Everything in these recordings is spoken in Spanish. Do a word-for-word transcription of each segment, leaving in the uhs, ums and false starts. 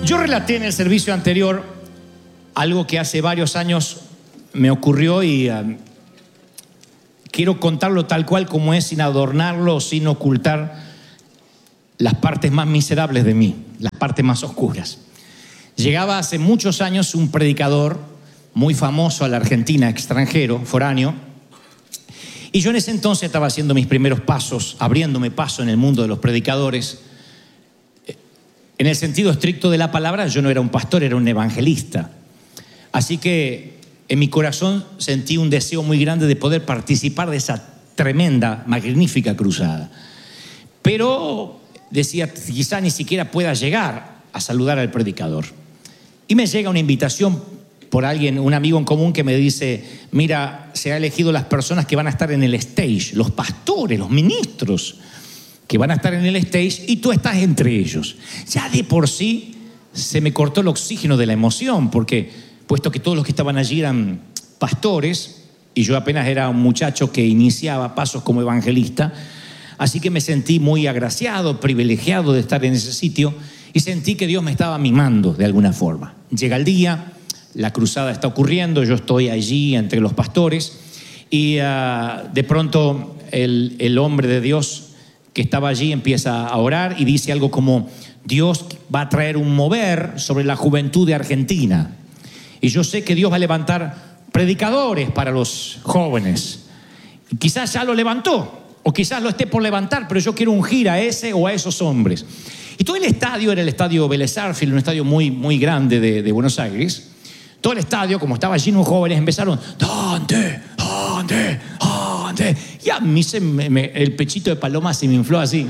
Yo relaté en el servicio anterior algo que hace varios años me ocurrió y uh, quiero contarlo tal cual como es, sin adornarlo, sin ocultar las partes más miserables de mí, las partes más oscuras. Llegaba hace muchos años un predicador muy famoso a la Argentina, extranjero, foráneo, y yo en ese entonces estaba haciendo mis primeros pasos, abriéndome paso en el mundo de los predicadores. En el sentido estricto de la palabra, yo no era un pastor, era un evangelista. Así que en mi corazón sentí un deseo muy grande de poder participar de esa tremenda, magnífica cruzada. Pero decía, quizá ni siquiera pueda llegar a saludar al predicador. Y me llega una invitación por alguien, un amigo en común que me dice, mira, se ha elegido las personas que van a estar en el stage, los pastores, los ministros, que van a estar en el stage y tú estás entre ellos. Ya de por sí se me cortó el oxígeno de la emoción, porque puesto que todos los que estaban allí eran pastores y yo apenas era un muchacho que iniciaba pasos como evangelista, así que me sentí muy agraciado, privilegiado de estar en ese sitio y sentí que Dios me estaba mimando de alguna forma. Llega el día, la cruzada está ocurriendo, yo estoy allí entre los pastores y uh, de pronto el, el hombre de Dios que estaba allí empieza a orar y dice algo como, Dios va a traer un mover sobre la juventud de Argentina. Y yo sé que Dios va a levantar predicadores para los jóvenes. Y quizás ya lo levantó, o quizás lo esté por levantar, pero yo quiero ungir a ese o a esos hombres. Y todo el estadio era el estadio Vélez Sarsfield, un estadio muy, muy grande de, de Buenos Aires. Todo el estadio, como estaba lleno de jóvenes, empezaron, ¿dónde? ¿Dónde? ¿Dónde? Y a mí se me, me, el pechito de paloma se me infló así.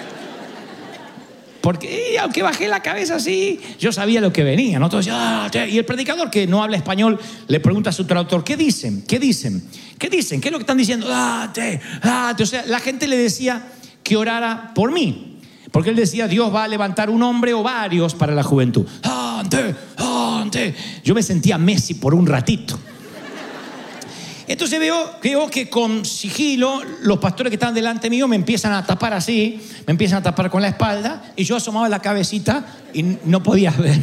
Porque aunque bajé la cabeza así, yo sabía lo que venía, ¿no? Todos, ah, y el predicador que no habla español le pregunta a su traductor, ¿qué dicen? ¿Qué dicen? ¿Qué dicen? ¿Qué es lo que están diciendo? Date, date. O sea, la gente le decía que orara por mí. Porque él decía, Dios va a levantar un hombre o varios para la juventud. Date, date. Yo me sentía Messi por un ratito. Entonces veo, veo que con sigilo los pastores que están delante mío me empiezan a tapar así, me empiezan a tapar con la espalda y yo asomaba la cabecita y no podía ver.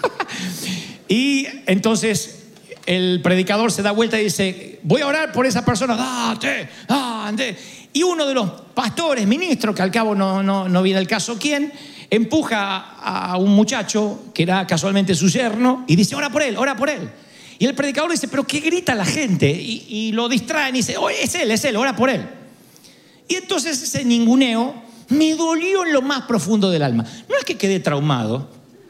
Y entonces el predicador se da vuelta y dice, voy a orar por esa persona, date, date. Y uno de los pastores, ministros, que al cabo no, no, no viene el caso quién, empuja a un muchacho que era casualmente su yerno y dice, ora por él, ora por él. Y el predicador dice, ¿pero qué grita la gente? Y, y lo distraen y dice, oh, es él, es él, ora por él. Y entonces ese ninguneo me dolió en lo más profundo del alma. No es que quedé traumado,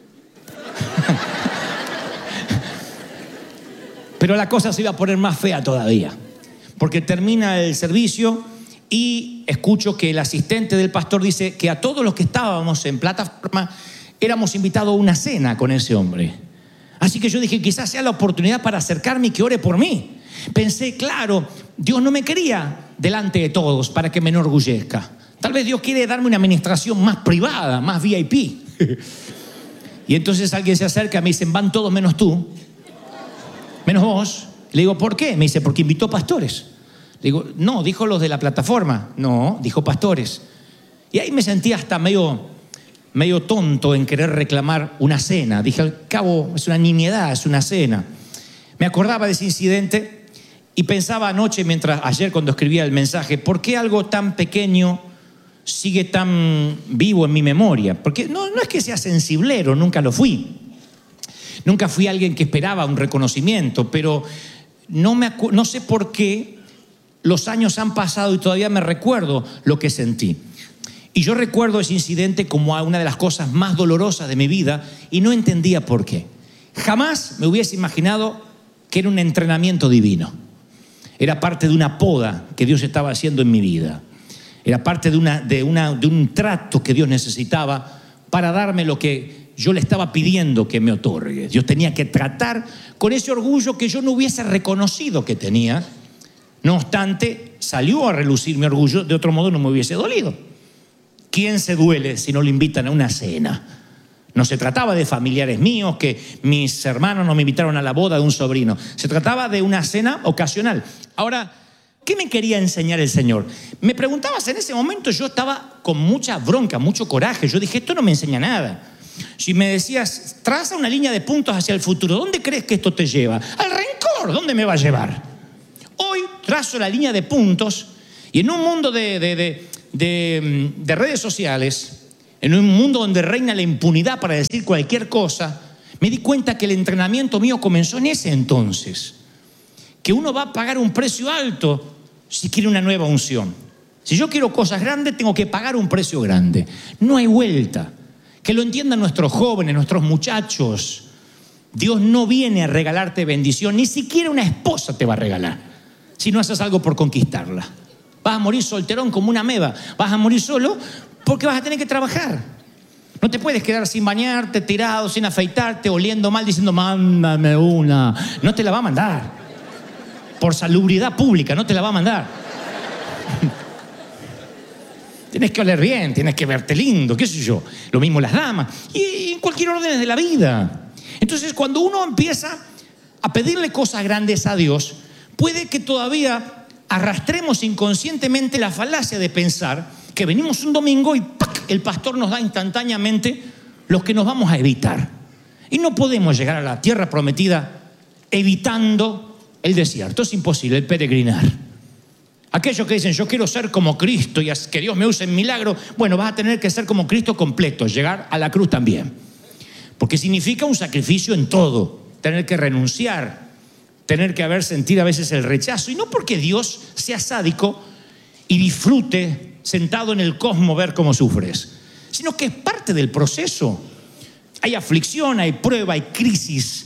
pero la cosa se iba a poner más fea todavía. Porque termina el servicio y escucho que el asistente del pastor dice que a todos los que estábamos en plataforma éramos invitados a una cena con ese hombre. Así que yo dije, quizás sea la oportunidad para acercarme y que ore por mí. Pensé, claro, Dios no me quería delante de todos para que me enorgullezca. Tal vez Dios quiere darme una administración más privada, más V I P. Y entonces alguien se acerca y me dice, van todos menos tú, menos vos. Le digo, ¿por qué? Me dice, porque invitó pastores. Le digo, no, dijo los de la plataforma. No, dijo pastores. Y ahí me sentí hasta medio... medio tonto en querer reclamar una cena. Dije, al cabo, es una nimiedad, es una cena. Me acordaba de ese incidente y pensaba anoche, mientras ayer cuando escribía el mensaje, ¿por qué algo tan pequeño sigue tan vivo en mi memoria? Porque no, no es que sea sensiblero, nunca lo fui. Nunca fui alguien que esperaba un reconocimiento, pero no, me acu- no sé por qué los años han pasado y todavía me recuerdo lo que sentí. Y yo recuerdo ese incidente como una de las cosas más dolorosas de mi vida y no entendía por qué. Jamás me hubiese imaginado que era un entrenamiento divino. Era parte de una poda que Dios estaba haciendo en mi vida. Era parte de, una, de, una, de un trato que Dios necesitaba para darme lo que yo le estaba pidiendo que me otorgue. Dios tenía que tratar con ese orgullo que yo no hubiese reconocido que tenía. No obstante, salió a relucir mi orgullo, de otro modo no me hubiese dolido. ¿Quién se duele si no le invitan a una cena? No se trataba de familiares míos, que mis hermanos no me invitaron a la boda de un sobrino. Se trataba de una cena ocasional. Ahora, ¿qué me quería enseñar el Señor? Me preguntabas en ese momento, yo estaba con mucha bronca, mucho coraje. Yo dije, esto no me enseña nada. Si me decías, traza una línea de puntos hacia el futuro, ¿dónde crees que esto te lleva? Al rencor, ¿dónde me va a llevar? Hoy trazo la línea de puntos y en un mundo de, de, de, de, de redes sociales, en un mundo donde reina la impunidad para decir cualquier cosa, me di cuenta que el entrenamiento mío comenzó en ese entonces. Que uno va a pagar un precio alto si quiere una nueva unción. Si yo quiero cosas grandes, tengo que pagar un precio grande. No hay vuelta. Que lo entiendan nuestros jóvenes, nuestros muchachos. Dios no viene a regalarte bendición, ni siquiera una esposa te va a regalar, si no haces algo por conquistarla. Vas a morir solterón como una ameba. Vas a morir solo porque vas a tener que trabajar. No te puedes quedar sin bañarte, tirado, sin afeitarte, oliendo mal, diciendo, mándame una. No te la va a mandar. Por salubridad pública, no te la va a mandar. Tienes que oler bien, tienes que verte lindo, qué sé yo. Lo mismo las damas. Y en cualquier orden de la vida. Entonces, cuando uno empieza a pedirle cosas grandes a Dios, puede que todavía arrastremos inconscientemente la falacia de pensar que venimos un domingo y ¡pac!, el pastor nos da instantáneamente lo que nos vamos a evitar. Y no podemos llegar a la tierra prometida evitando el desierto. Es imposible, el peregrinar. Aquellos que dicen, yo quiero ser como Cristo y que Dios me use en milagro, bueno, vas a tener que ser como Cristo completo, llegar a la cruz también. Porque significa un sacrificio en todo, tener que renunciar, tener que haber sentido a veces el rechazo. Y no porque Dios sea sádico y disfrute sentado en el cosmos ver cómo sufres, sino que es parte del proceso. Hay aflicción, hay prueba, hay crisis.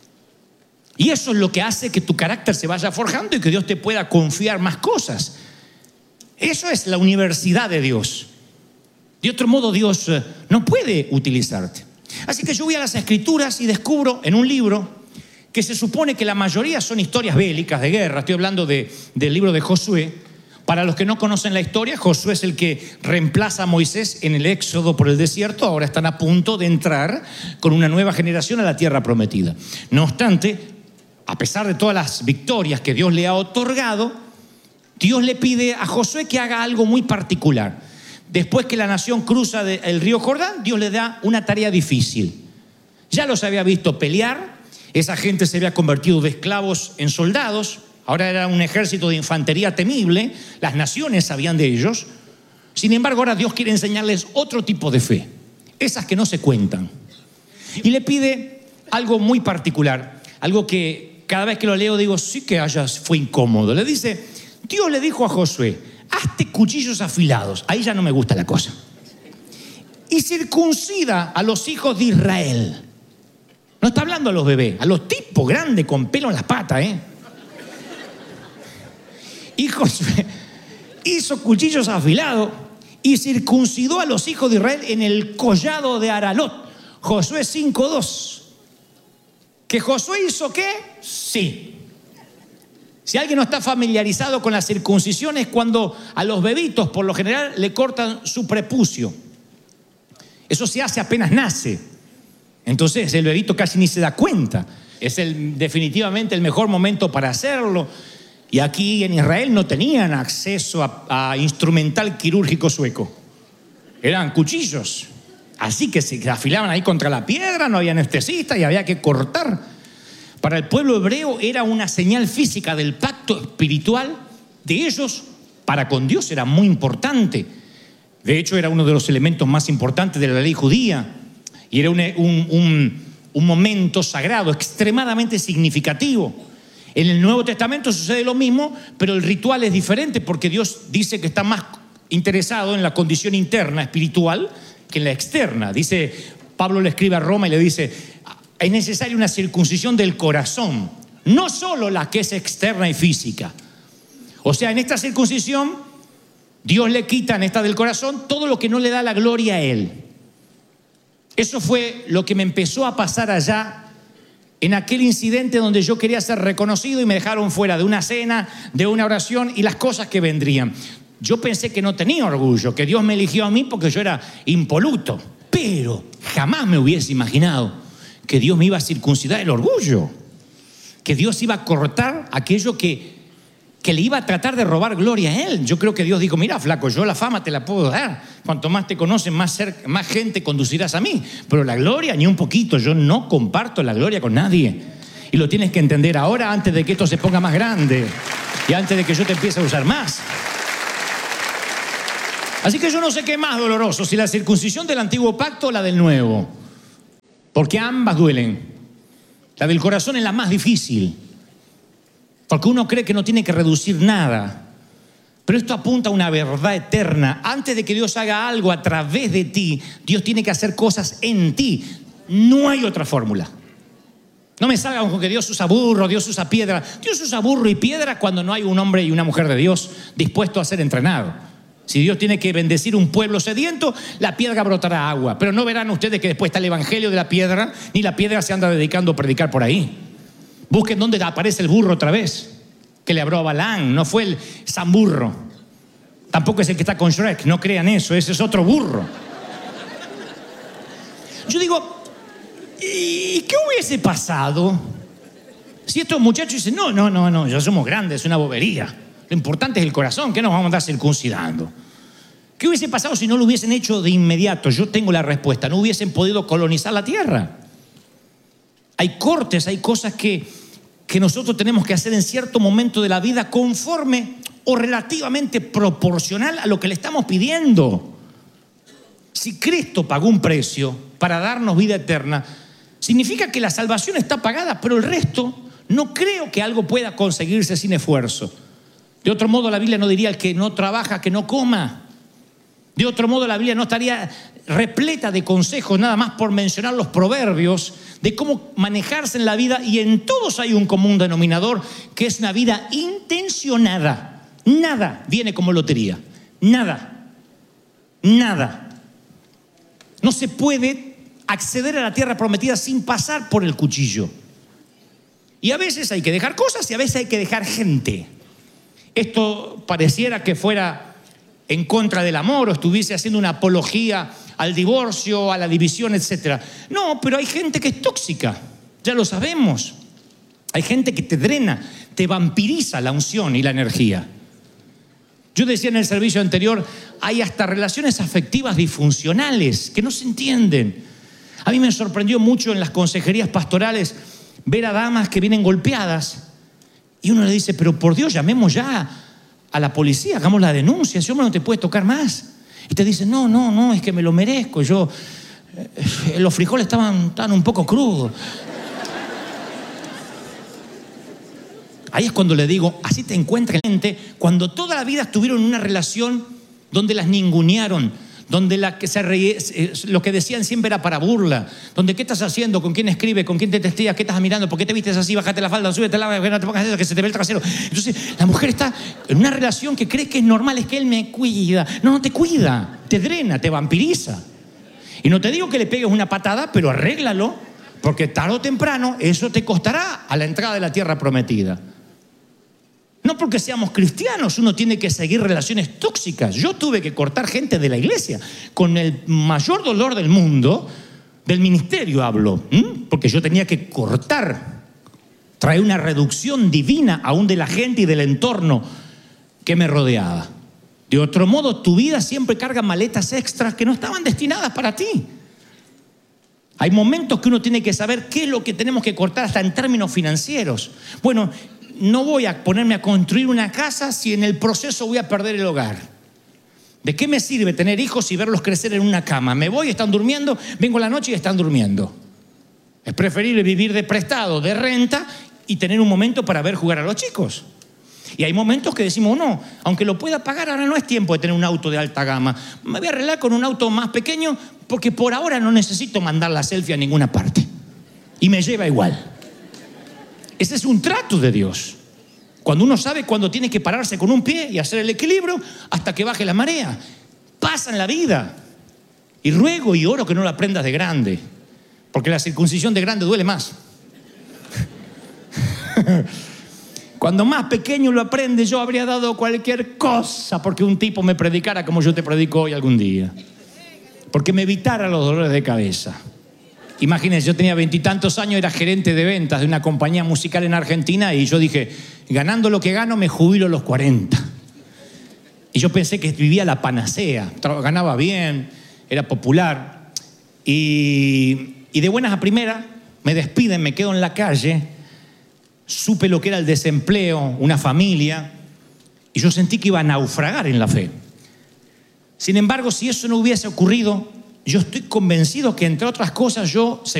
Y eso es lo que hace que tu carácter se vaya forjando y que Dios te pueda confiar más cosas. Eso es la universidad de Dios. De otro modo, Dios no puede utilizarte. Así que yo voy a las Escrituras y descubro en un libro que se supone que la mayoría son historias bélicas de guerra. Estoy hablando de, del libro de Josué. Para los que no conocen la historia, Josué es el que reemplaza a Moisés en el éxodo por el desierto. Ahora están a punto de entrar con una nueva generación a la tierra prometida. No obstante, a pesar de todas las victorias que Dios le ha otorgado, Dios le pide a Josué que haga algo muy particular. Después que la nación cruza el río Jordán, Dios le da una tarea difícil. Ya los había visto pelear, esa gente se había convertido de esclavos en soldados, ahora era un ejército de infantería temible, las naciones sabían de ellos. Sin embargo, ahora Dios quiere enseñarles otro tipo de fe, esas que no se cuentan. Y le pide algo muy particular, algo que cada vez que lo leo digo, sí que haya, fue incómodo. Le dice, Dios le dijo a Josué, hazte cuchillos afilados. Ahí ya no me gusta la cosa. Y circuncida a los hijos de Israel. No está hablando a los bebés, a los tipos grandes con pelo en las patas, ¿eh? Y Josué hizo cuchillos afilados y circuncidó a los hijos de Israel en el collado de Aralot. Josué cinco dos. ¿Que Josué hizo qué? Sí. Si alguien no está familiarizado con la circuncisión, es cuando a los bebitos por lo general le cortan su prepucio. Eso se hace apenas nace. Entonces el bebito casi ni se da cuenta. Es el, definitivamente el mejor momento para hacerlo. Y aquí en Israel no tenían acceso a, a instrumental quirúrgico sueco. Eran cuchillos. Así que se afilaban ahí contra la piedra, no había anestesista y había que cortar. Para el pueblo hebreo era una señal física del pacto espiritual de ellos para con Dios, era muy importante. De hecho, era uno de los elementos más importantes de la ley judía y era un, un, un, un momento sagrado, extremadamente significativo. En el Nuevo Testamento sucede lo mismo, pero el ritual es diferente porque Dios dice que está más interesado en la condición interna espiritual que en la externa. Dice, Pablo le escribe a Roma y le dice, es necesaria una circuncisión del corazón, no solo la que es externa y física. O sea, en esta circuncisión, Dios le quita en esta del corazón todo lo que no le da la gloria a Él. Eso fue lo que me empezó a pasar allá en aquel incidente donde yo quería ser reconocido y me dejaron fuera de una cena, de una oración y las cosas que vendrían. Yo pensé que no tenía orgullo, que Dios me eligió a mí porque yo era impoluto. Pero jamás me hubiese imaginado que Dios me iba a circuncidar el orgullo. Que Dios iba a cortar aquello que, que le iba a tratar de robar gloria a él. Yo creo que Dios dijo, mira, flaco, yo la fama te la puedo dar. Cuanto más te conocen, más, cerca, más gente conducirás a mí. Pero la gloria, ni un poquito. Yo no comparto la gloria con nadie. Y lo tienes que entender ahora, antes de que esto se ponga más grande. Y antes de que yo te empiece a usar más. Así que yo no sé qué es más doloroso, si la circuncisión del antiguo pacto o la del nuevo. Porque ambas duelen. La del corazón es la más difícil. Porque uno cree que no tiene que reducir nada. Pero esto apunta a una verdad eterna. Antes de que Dios haga algo a través de ti, Dios tiene que hacer cosas en ti. No hay otra fórmula. No me salgan con que Dios usa burro, Dios usa piedra. Dios usa burro y piedra cuando no hay un hombre y una mujer de Dios dispuesto a ser entrenado. Si Dios tiene que bendecir un pueblo sediento, la piedra brotará agua. Pero no verán ustedes que después está el evangelio de la piedra, ni la piedra se anda dedicando a predicar por ahí. Busquen dónde aparece el burro otra vez, que le habló a Balaam. No fue el San Burro. Tampoco es el que está con Shrek. No crean eso, ese es otro burro. Yo digo, ¿y qué hubiese pasado si estos muchachos dicen, no, no, no, no, ya somos grandes, es una bobería. Lo importante es el corazón, ¿qué nos vamos a andar circuncidando? ¿Qué hubiese pasado si no lo hubiesen hecho de inmediato? Yo tengo la respuesta, no hubiesen podido colonizar la tierra. Hay cortes, hay cosas que, que nosotros tenemos que hacer en cierto momento de la vida conforme o relativamente proporcional a lo que le estamos pidiendo. Si Cristo pagó un precio para darnos vida eterna, significa que la salvación está pagada, pero el resto no creo que algo pueda conseguirse sin esfuerzo. De otro modo, la Biblia no diría el que no trabaja, que no coma. De otro modo, la Biblia no estaría repleta de consejos, nada más por mencionar los proverbios, de cómo manejarse en la vida, y en todos hay un común denominador, que es una vida intencionada. Nada viene como lotería. Nada. Nada. No se puede acceder a la tierra prometida sin pasar por el cuchillo. Y a veces hay que dejar cosas y a veces hay que dejar gente. Esto pareciera que fuera en contra del amor o estuviese haciendo una apología al divorcio, a la división, etcétera. No, pero hay gente que es tóxica, ya lo sabemos. Hay gente que te drena, te vampiriza la unción y la energía. Yo decía en el servicio anterior, hay hasta relaciones afectivas disfuncionales que no se entienden. A mí me sorprendió mucho en las consejerías pastorales ver a damas que vienen golpeadas y uno le dice, pero por Dios, llamemos ya a la policía, hagamos la denuncia, ese hombre no te puede tocar más. Y te dicen, no, no, no, es que me lo merezco, yo, eh, los frijoles estaban, estaban un poco crudos. Ahí es cuando le digo, así te encuentra gente, cuando toda la vida estuvieron en una relación donde las ningunearon, donde la que se reía, lo que decían siempre era para burla, donde qué estás haciendo, con quién escribe, con quién te testeas, qué estás mirando, por qué te vistes así, bájate la falda, súbete la, no te pongas eso, que se te ve el trasero. Entonces la mujer está en una relación que cree que es normal, es que él me cuida. No, no te cuida, te drena, te vampiriza. Y no te digo que le pegues una patada, pero arréglalo, porque tarde o temprano eso te costará a la entrada de la tierra prometida. No porque seamos cristianos, uno tiene que seguir relaciones tóxicas. Yo tuve que cortar gente de la iglesia con el mayor dolor del mundo, del ministerio hablo, ¿m? Porque yo tenía que cortar, traer una reducción divina aún de la gente y del entorno que me rodeaba. De otro modo, tu vida siempre carga maletas extras que no estaban destinadas para ti. Hay momentos que uno tiene que saber qué es lo que tenemos que cortar hasta en términos financieros. Bueno, no voy a ponerme a construir una casa si en el proceso voy a perder el hogar. ¿De qué me sirve tener hijos y verlos crecer en una cama? Me voy, están durmiendo, vengo la noche y están durmiendo. Es preferible vivir de prestado, de renta, y tener un momento para ver jugar a los chicos. Y hay momentos que decimos, no, aunque lo pueda pagar, ahora no es tiempo de tener un auto de alta gama. Me voy a arreglar con un auto más pequeño porque por ahora no necesito mandar la selfie a ninguna parte. Y me lleva igual. Ese es un trato de Dios. Cuando uno sabe cuándo tiene que pararse con un pie y hacer el equilibrio hasta que baje la marea. Pasa en la vida. Y ruego y oro que no lo aprendas de grande. Porque la circuncisión de grande duele más. Cuando más pequeño lo aprende, yo habría dado cualquier cosa porque un tipo me predicara como yo te predico hoy algún día. Porque me evitara los dolores de cabeza. Imagínense, yo tenía veintitantos años, era gerente de ventas de una compañía musical en Argentina y yo dije, ganando lo que gano me jubilo a los cuarenta. Y yo pensé que vivía la panacea, ganaba bien, era popular. Y, y de buenas a primeras me despiden, me quedo en la calle, supe lo que era el desempleo, una familia, y yo sentí que iba a naufragar en la fe. Sin embargo, si eso no hubiese ocurrido, yo estoy convencido que, entre otras cosas, yo